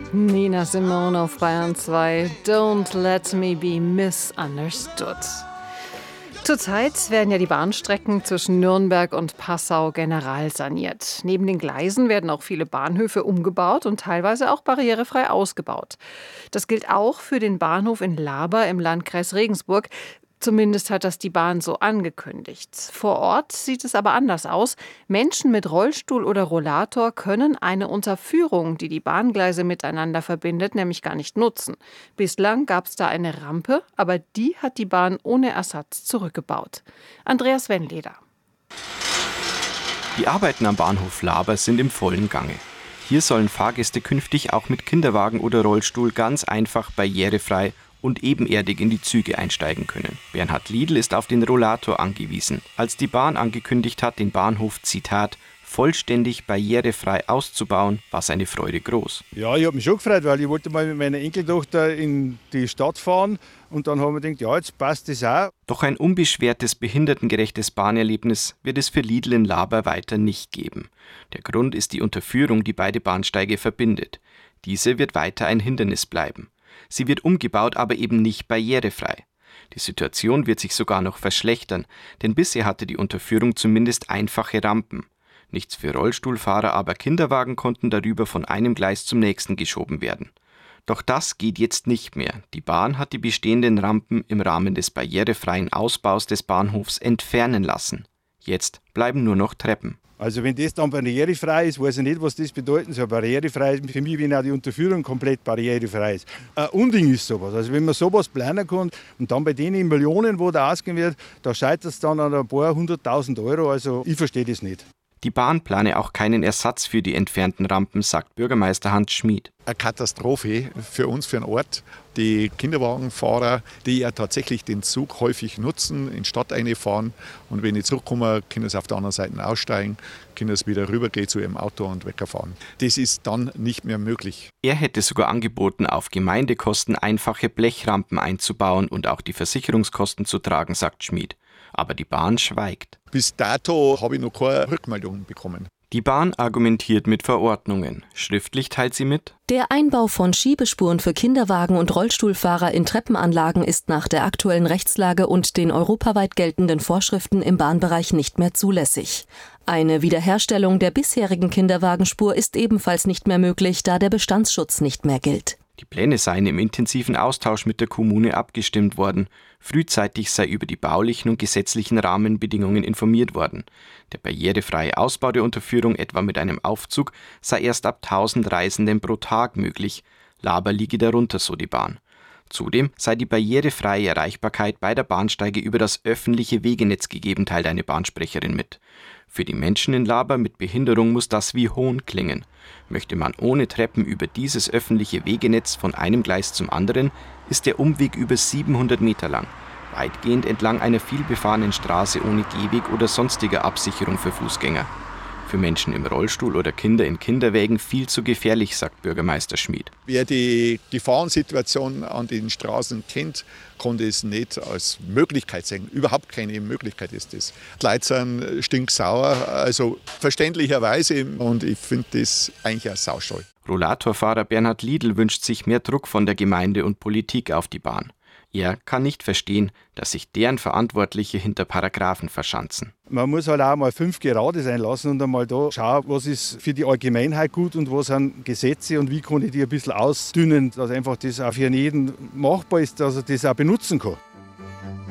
Nina Simone auf Bayern 2. Don't let me be misunderstood. Zurzeit werden ja die Bahnstrecken zwischen Nürnberg und Passau generalsaniert. Neben den Gleisen werden auch viele Bahnhöfe umgebaut und teilweise auch barrierefrei ausgebaut. Das gilt auch für den Bahnhof in Laber im Landkreis Regensburg. Zumindest hat das die Bahn so angekündigt. Vor Ort sieht es aber anders aus. Menschen mit Rollstuhl oder Rollator können eine Unterführung, die die Bahngleise miteinander verbindet, nämlich gar nicht nutzen. Bislang gab es da eine Rampe, aber die hat die Bahn ohne Ersatz zurückgebaut. Andreas Wennleder. Die Arbeiten am Bahnhof Laber sind im vollen Gange. Hier sollen Fahrgäste künftig auch mit Kinderwagen oder Rollstuhl ganz einfach barrierefrei und ebenerdig in die Züge einsteigen können. Bernhard Liedl ist auf den Rollator angewiesen. Als die Bahn angekündigt hat, den Bahnhof, Zitat, vollständig barrierefrei auszubauen, war seine Freude groß. Ja, ich habe mich schon gefreut, weil ich wollte mal mit meiner Enkeltochter in die Stadt fahren und dann haben wir gedacht, ja, jetzt passt das auch. Doch ein unbeschwertes, behindertengerechtes Bahnerlebnis wird es für Liedl in Laber weiter nicht geben. Der Grund ist die Unterführung, die beide Bahnsteige verbindet. Diese wird weiter ein Hindernis bleiben. Sie wird umgebaut, aber eben nicht barrierefrei. Die Situation wird sich sogar noch verschlechtern, denn bisher hatte die Unterführung zumindest einfache Rampen. Nichts für Rollstuhlfahrer, aber Kinderwagen konnten darüber von einem Gleis zum nächsten geschoben werden. Doch das geht jetzt nicht mehr. Die Bahn hat die bestehenden Rampen im Rahmen des barrierefreien Ausbaus des Bahnhofs entfernen lassen. Jetzt bleiben nur noch Treppen. Also wenn das dann barrierefrei ist, weiß ich nicht, was das bedeuten soll. Barrierefrei ist für mich, wenn auch die Unterführung komplett barrierefrei ist. Ein Unding ist sowas. Also wenn man sowas planen kann und dann bei denen Millionen, wo da ausgehen wird, da scheitert es dann an ein paar 100.000 Euro. Also ich verstehe das nicht. Die Bahn plane auch keinen Ersatz für die entfernten Rampen, sagt Bürgermeister Hans Schmid. Eine Katastrophe für uns, für den Ort. Die Kinderwagenfahrer, die ja tatsächlich den Zug häufig nutzen, in die Stadt reinfahren und wenn die zurückkommen, können sie auf der anderen Seite aussteigen, können sie wieder rübergehen zu ihrem Auto und wegfahren. Das ist dann nicht mehr möglich. Er hätte sogar angeboten, auf Gemeindekosten einfache Blechrampen einzubauen und auch die Versicherungskosten zu tragen, sagt Schmid. Aber die Bahn schweigt. Bis dato habe ich noch keine Rückmeldung bekommen. Die Bahn argumentiert mit Verordnungen. Schriftlich teilt sie mit: Der Einbau von Schiebespuren für Kinderwagen und Rollstuhlfahrer in Treppenanlagen ist nach der aktuellen Rechtslage und den europaweit geltenden Vorschriften im Bahnbereich nicht mehr zulässig. Eine Wiederherstellung der bisherigen Kinderwagenspur ist ebenfalls nicht mehr möglich, da der Bestandsschutz nicht mehr gilt. Die Pläne seien im intensiven Austausch mit der Kommune abgestimmt worden. Frühzeitig sei über die baulichen und gesetzlichen Rahmenbedingungen informiert worden. Der barrierefreie Ausbau der Unterführung, etwa mit einem Aufzug, sei erst ab 1000 Reisenden pro Tag möglich. Laber liege darunter, so die Bahn. Zudem sei die barrierefreie Erreichbarkeit beider Bahnsteige über das öffentliche Wegenetz gegeben, teilt eine Bahnsprecherin mit. Für die Menschen in Laber mit Behinderung muss das wie Hohn klingen. Möchte man ohne Treppen über dieses öffentliche Wegenetz von einem Gleis zum anderen, ist der Umweg über 700 Meter lang, weitgehend entlang einer vielbefahrenen Straße ohne Gehweg oder sonstiger Absicherung für Fußgänger. Für Menschen im Rollstuhl oder Kinder in Kinderwägen viel zu gefährlich, sagt Bürgermeister Schmid. Wer die Gefahrensituation an den Straßen kennt, kann das nicht als Möglichkeit sehen. Überhaupt keine Möglichkeit ist das. Die Leute sind stinksauer, also verständlicherweise, und ich finde das eigentlich auch sauscheu. Rollatorfahrer Bernhard Liedl wünscht sich mehr Druck von der Gemeinde und Politik auf die Bahn. Er kann nicht verstehen, dass sich deren Verantwortliche hinter Paragraphen verschanzen. Man muss halt auch mal 5 Gerade sein lassen und einmal da schauen, was ist für die Allgemeinheit gut und was sind Gesetze und wie kann ich die ein bisschen ausdünnen, dass einfach das auch für jeden machbar ist, dass er das auch benutzen kann.